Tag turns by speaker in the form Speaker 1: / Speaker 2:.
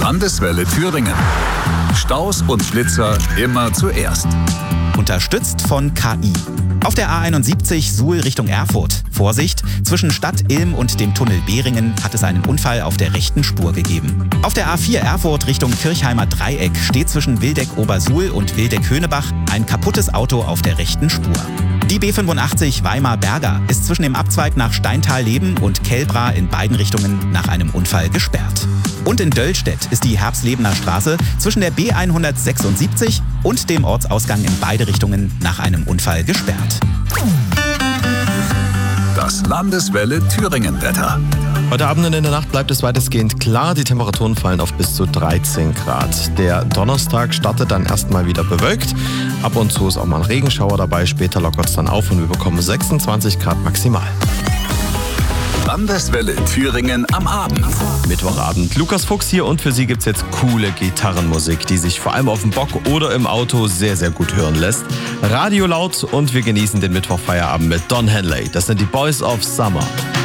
Speaker 1: Landeswelle Thüringen. Staus und Blitzer immer zuerst.
Speaker 2: Unterstützt von KI. Auf der A71 Suhl Richtung Erfurt. Vorsicht, zwischen Stadt Ilm und dem Tunnel Behringen hat es einen Unfall auf der rechten Spur gegeben. Auf der A4 Erfurt Richtung Kirchheimer Dreieck steht zwischen Wildeck-Obersuhl und Wildeck-Höhnebach ein kaputtes Auto auf der rechten Spur. Die B85 Weimar-Berger ist zwischen dem Abzweig nach Steintal-Leben und Kelbra in beiden Richtungen nach einem Unfall gesperrt. Und in Döllstedt ist die Herbstlebener Straße zwischen der B176 und dem Ortsausgang in beide Richtungen nach einem Unfall gesperrt.
Speaker 1: Das Landeswelle Thüringen-Wetter.
Speaker 3: Heute Abend und in der Nacht bleibt es weitestgehend klar. Die Temperaturen fallen auf bis zu 13 Grad. Der Donnerstag startet dann erstmal wieder bewölkt. Ab und zu ist auch mal ein Regenschauer dabei. Später lockert es dann auf und wir bekommen 26 Grad maximal.
Speaker 1: Landeswelle Thüringen am Abend.
Speaker 3: Mittwochabend. Lukas Fuchs hier und für Sie gibt's jetzt coole Gitarrenmusik, die sich vor allem auf dem Bock oder im Auto sehr, sehr gut hören lässt. Radio laut und wir genießen den Mittwochfeierabend mit Don Henley. Das sind die Boys of Summer.